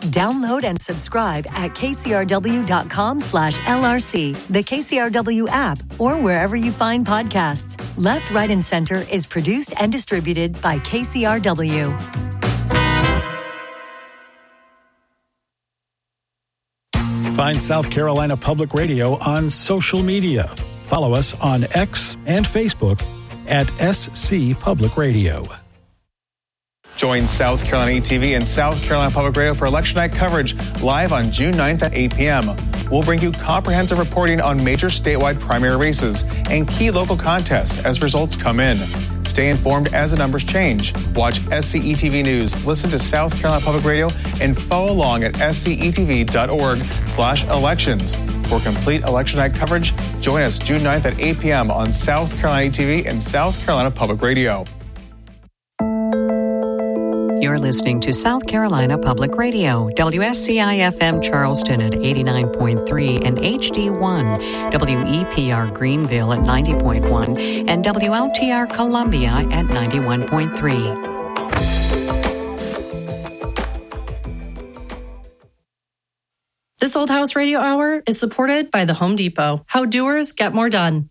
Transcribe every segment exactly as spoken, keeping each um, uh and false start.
Download and subscribe at kcrw.com slash LRC, the K C R W app, or wherever you find podcasts. Left, Right, and Center is produced and distributed by K C R W. Find South Carolina Public Radio on social media. Follow us on X and Facebook at S C Public Radio. Join South Carolina E T V and South Carolina Public Radio for election night coverage live on June ninth at eight p.m. We'll bring you comprehensive reporting on major statewide primary races and key local contests as results come in. Stay informed as the numbers change. Watch S C E T V News, listen to South Carolina Public Radio, and follow along at scetv.org slash elections. For complete election night coverage, join us June ninth at eight p.m. on South Carolina E T V and South Carolina Public Radio. You're listening to South Carolina Public Radio, W S C I F M Charleston at eighty-nine point three and H D one, W E P R Greenville at ninety point one, and W L T R Columbia at ninety-one point three. This Old House Radio Hour is supported by the Home Depot. How doers get more done.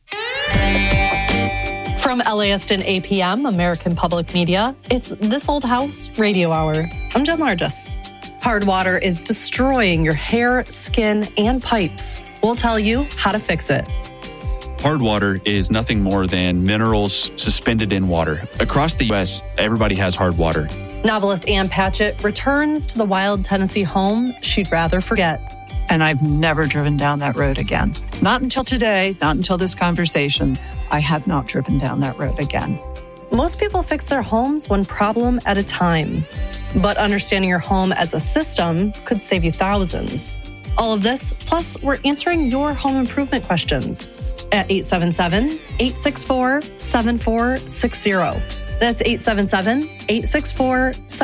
From LAiston A P M, American Public Media, it's This Old House Radio Hour. I'm Jen Largis. Hard water is destroying your hair, skin, and pipes. We'll tell you how to fix it. Hard water is nothing more than minerals suspended in water. Across the U S, everybody has hard water. Novelist Ann Patchett returns to the wild Tennessee home she'd rather forget. And I've never driven down that road again. Not until today, not until this conversation. I have not driven down that road again. Most people fix their homes one problem at a time. But understanding your home as a system could save you thousands. All of this, plus we're answering your home improvement questions at eight seven seven, eight six four, seven four six zero. That's eight seven seven, eight six four, seven four six zero.